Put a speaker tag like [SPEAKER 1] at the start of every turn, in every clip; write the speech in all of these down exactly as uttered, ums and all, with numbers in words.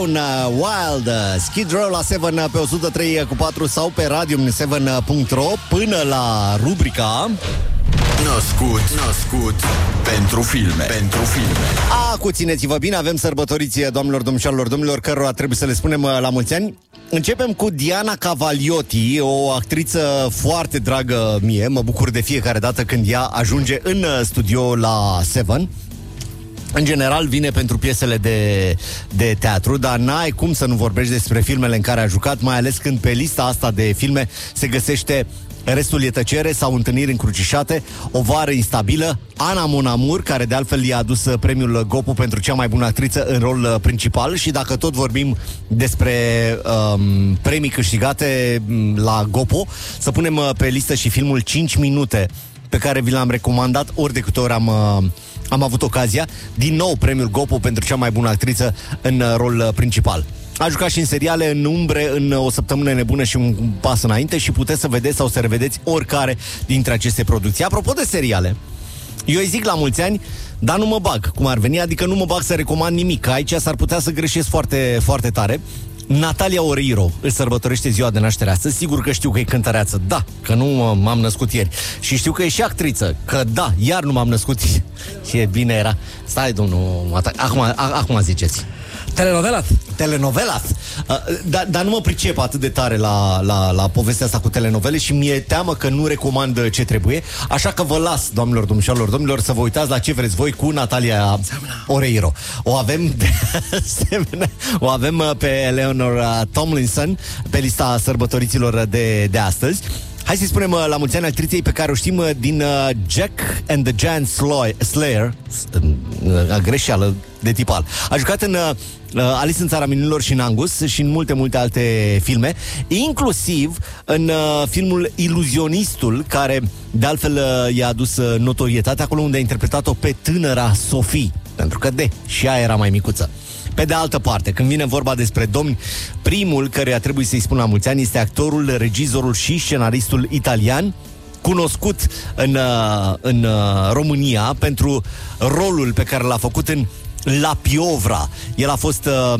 [SPEAKER 1] Un uh, Wild uh, Skid Row la șapte uh, pe o sută trei cu patru sau pe radium șapte punct ro până la rubrica
[SPEAKER 2] Născut, născut pentru filme, pentru filme.
[SPEAKER 1] Acu, țineți-vă bine, avem sărbătoriți, doamnelor, domnișoarelor, domnilor, cărora trebuie să le spunem uh, la mulți ani. Începem cu Diana Cavaliotti, o actriță foarte dragă mie. Mă bucur de fiecare dată când ea ajunge în uh, studio la șapte. În general vine pentru piesele de, de teatru, dar n-ai cum să nu vorbești despre filmele în care a jucat, mai ales când pe lista asta de filme se găsește Restul e tăcere sau Întâlniri încrucișate, O vară instabilă, Ana Mon Amour, care de altfel i-a adus premiul Gopu pentru cea mai bună actriță în rol principal. Și dacă tot vorbim despre um, premii câștigate la Gopo, să punem pe listă și filmul cinci minute, pe care vi l-am recomandat ori de câte ori am... Uh, Am avut ocazia, din nou premiul Gopo pentru cea mai bună actriță în rol principal. A jucat și în seriale, în Umbre, în O săptămână nebună și Un pas înainte, și puteți să vedeți sau să revedeți oricare dintre aceste producții. Apropo de seriale, eu îi zic la mulți ani, dar nu mă bag, cum ar veni, adică nu mă bag să recomand nimic, aici s-ar putea să greșesc foarte, foarte tare. Natalia Oreiro își sărbătorește ziua de naștere astăzi. Sigur că știu că e cântăreață, da, că nu m-am născut ieri. Și știu că e și actriță, că da, iar nu m-am născut. Ce bine era. Stai, domnul, acum, acum ziceți.
[SPEAKER 3] Telenovelat.
[SPEAKER 1] Telenovelat. Uh, dar da, nu mă pricep atât de tare la, la, la povestea asta cu telenovele și mi-e teamă că nu recomand ce trebuie. Așa că vă las, doamnelor, domnișoarelor, domnilor, să vă uitați la ce vreți voi cu Natalia Oreiro. O avem de asemenea, o avem pe Eleanor Tomlinson pe lista sărbătoriților de, de astăzi. Hai să-i spunem la mulți ani actriței pe care o știm din uh, Jack and the Giant Slayer, uh, greșeală de tipal. A jucat în uh, Alice în Țara Minunilor și în Angus și în multe, multe alte filme, inclusiv în uh, filmul Iluzionistul, care de altfel uh, i-a adus uh, notorietate, acolo unde a interpretat-o pe tânăra Sophie, pentru că de, și ea era mai micuță. Pe de altă parte, când vine vorba despre domni, primul căruia trebuie să-i spun la mulți ani este actorul, regizorul și scenaristul italian, cunoscut în, în România pentru rolul pe care l-a făcut în La Piovra. El a fost uh,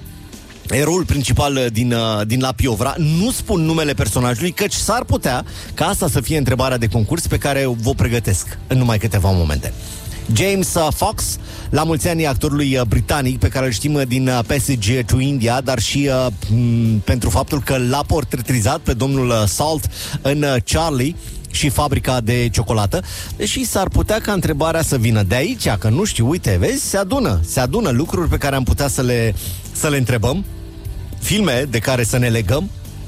[SPEAKER 1] eroul principal din, uh, din La Piovra. Nu spun numele personajului, căci s-ar putea ca asta să fie întrebarea de concurs pe care vă pregătesc în numai câteva momente. James Fox, la mulți ani actorului britanic pe care îl știm din Passage to India, dar și uh, m- pentru faptul că l-a portretizat pe domnul Salt în Charlie și Fabrica de Ciocolată. Deși s-ar putea ca întrebarea să vină de aici, că nu știu, uite, vezi, se adună, se adună lucruri pe care am putea să le, să le întrebăm, filme de care să ne legăm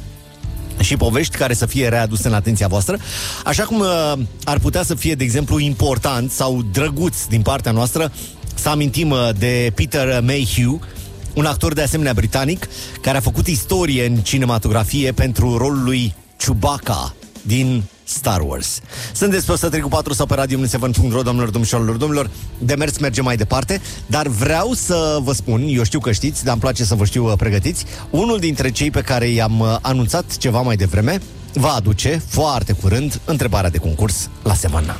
[SPEAKER 1] și povești care să fie readuse în atenția voastră. Așa cum uh, ar putea să fie, de exemplu, important sau drăguț din partea noastră să amintim uh, de Peter Mayhew, un actor de asemenea britanic, care a făcut istorie în cinematografie pentru rolul lui Chewbacca din Star Wars. Sunteți pe o sută trei cu patru sau pe radium șapte punct ro, doamnelor, domnișoarelor, domnilor. De mers merge mai departe, dar vreau să vă spun, eu știu că știți, dar îmi place să vă știu pregătiți. Unul dintre cei pe care i-am anunțat ceva mai devreme va aduce foarte curând întrebarea de concurs la Semana.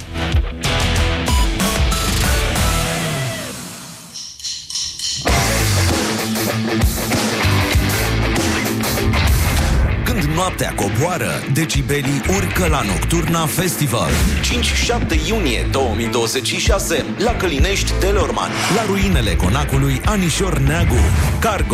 [SPEAKER 4] Noaptea coboară, decibelii urcă la Nocturna Festival. cinci șapte iunie două mii douăzeci și șase la Călinești, Teleorman. La ruinele conacului Anișor Neagu. Cargo